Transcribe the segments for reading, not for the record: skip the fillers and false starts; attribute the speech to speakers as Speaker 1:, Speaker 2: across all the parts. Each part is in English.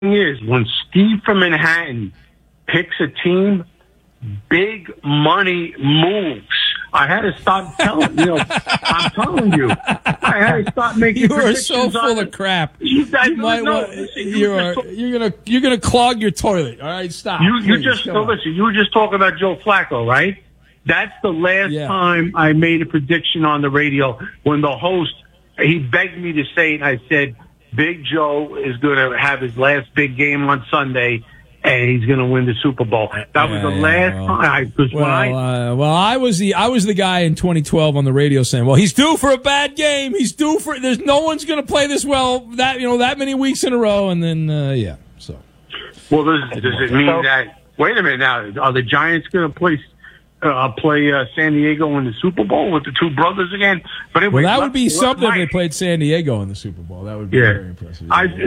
Speaker 1: thing is, when Steve from Manhattan picks a team, big money moves. I had to stop telling I'm telling you. I had to stop making predictions.
Speaker 2: You are so full of crap.
Speaker 1: You guys
Speaker 2: might
Speaker 1: know.
Speaker 2: You're gonna clog your toilet. All right, stop.
Speaker 1: You were just talking about Joe Flacco, right? That's the last time I made a prediction on the radio when the host, he begged me to say it. I said, Big Joe is going to have his last big game on Sunday, and he's going to win the Super Bowl. That was the last time.
Speaker 2: I was the guy in 2012 on the radio saying, "Well, he's due for a bad game. There's no one's going to play this well that many weeks in a row." And then so.
Speaker 1: Well, does it mean that? Wait a minute now. Are the Giants going to play San Diego in the Super Bowl with the two brothers again? But anyway,
Speaker 2: that would be something if they played San Diego in the Super Bowl. That would be very impressive. Listen.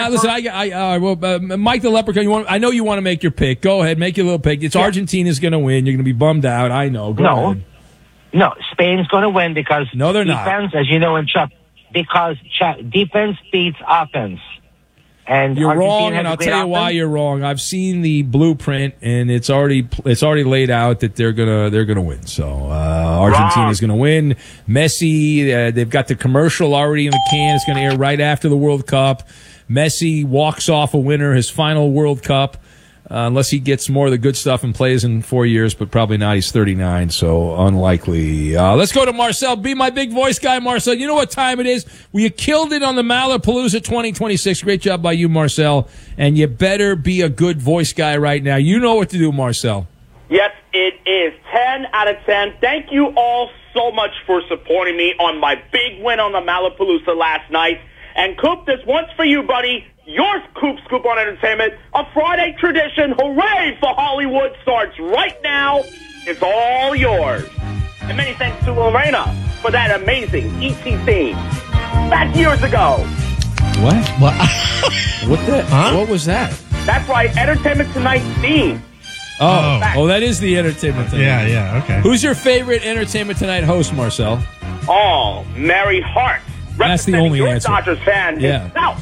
Speaker 2: Mike the Leprechaun. I know you want to make your pick. Go ahead, make your little pick. It's Argentina's going to win. You're going to be bummed out. I know. Go ahead.
Speaker 3: No, Spain's going to win because
Speaker 2: they're
Speaker 3: defense,
Speaker 2: not.
Speaker 3: As you know, because defense beats offense. And
Speaker 2: you're
Speaker 3: Argentina
Speaker 2: wrong, and I'll tell you why you're wrong. I've seen the blueprint, and it's already laid out that they're gonna win. So Argentina's gonna win. Messi, they've got the commercial already in the can. It's gonna air right after the World Cup. Messi walks off a winner, his final World Cup, unless he gets more of the good stuff and plays in 4 years, but probably not. He's 39, so unlikely. Let's go to Marcel. Be my big voice guy, Marcel. You know what time it is? You killed it on the Malapalooza 2026. Great job by you, Marcel. And you better be a good voice guy right now. You know what to do, Marcel.
Speaker 4: Yes, it is. 10 out of 10. Thank you all so much for supporting me on my big win on the Malapalooza last night. And Coop, this one's for you, buddy. Your Coop Scoop on Entertainment, a Friday tradition. Hooray for Hollywood starts right now. It's all yours. And many thanks to Lorena for that amazing E.T. theme back years ago.
Speaker 2: What? What was that?
Speaker 4: That's right, Entertainment Tonight theme.
Speaker 2: Oh, that is the Entertainment Tonight.
Speaker 5: Yeah, okay.
Speaker 2: Who's your favorite Entertainment Tonight host, Marcel?
Speaker 4: Oh, Mary Hart.
Speaker 2: That's the only answer.
Speaker 4: Dodgers fan himself.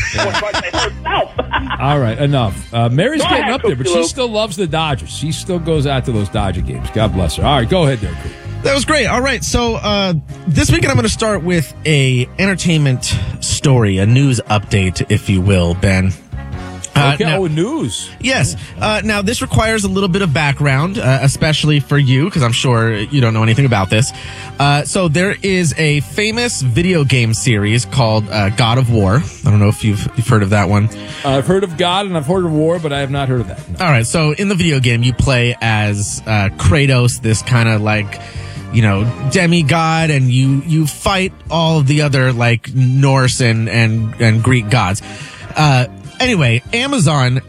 Speaker 2: All right, enough. Mary's getting up there, but she still loves the Dodgers. She still goes out to those Dodger games. God bless her. All right, go ahead there, Coop.
Speaker 5: That was great. All right, so this weekend I'm going to start with a entertainment story, a news update, if you will, Ben.
Speaker 2: News.
Speaker 5: Yes. Now, this requires a little bit of background, especially for you, because I'm sure you don't know anything about this. So there is a famous video game series called God of War. I don't know if you've heard of that one.
Speaker 2: I've heard of God and I've heard of War, but I have not heard of that. No.
Speaker 5: All right. So in the video game, you play as Kratos, this kind of like, demigod, and you fight all of the other like Norse and Greek gods. Anyway, Amazon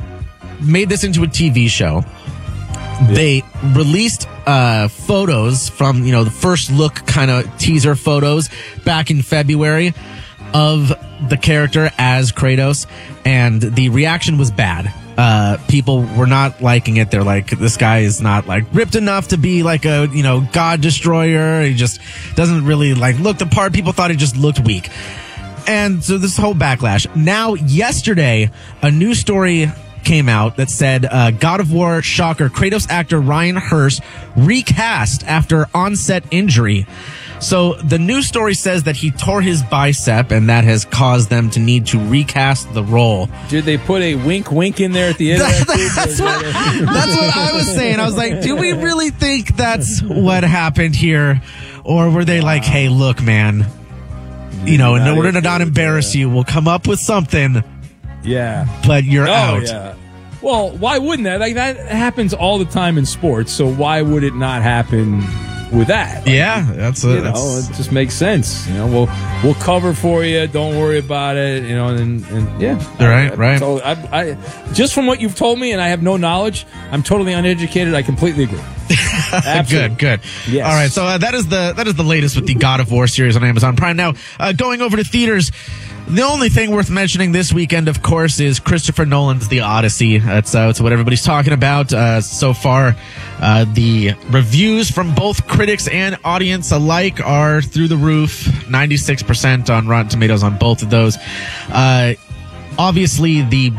Speaker 5: made this into a TV show. Yeah. They released photos from, the first look kind of teaser photos back in February of the character as Kratos, and the reaction was bad. People were not liking it. They're like, this guy is not like ripped enough to be like a, god destroyer. He just doesn't really like look the part. People thought he just looked weak. And so this whole backlash. Now, yesterday, a news story came out that said God of War shocker, Kratos actor Ryan Hurst recast after onset injury. So the news story says that he tore his bicep, and that has caused them to need to recast the role.
Speaker 2: Did they put a wink in there at the end of that?
Speaker 5: That's what I was saying. I was like, do we really think that's what happened here? Or were they like, hey, look, man, in order to not embarrass you, we'll come up with something.
Speaker 2: Yeah.
Speaker 5: But you're out.
Speaker 2: Yeah. Well, why wouldn't that? Like, that happens all the time in sports, so why would it not happen with that? Like,
Speaker 5: yeah, that's it.
Speaker 2: It just makes sense. We'll cover for you. Don't worry about it. And yeah.
Speaker 5: Right.
Speaker 2: So I just from what you've told me, and I have no knowledge, I'm totally uneducated. I completely agree.
Speaker 5: Good. Yes. All right. So that is the latest with the God of War series on Amazon Prime. Now, going over to theaters. The only thing worth mentioning this weekend, of course, is Christopher Nolan's The Odyssey. That's what everybody's talking about so far. The reviews from both critics and audience alike are through the roof. 96% on Rotten Tomatoes on both of those. obviously the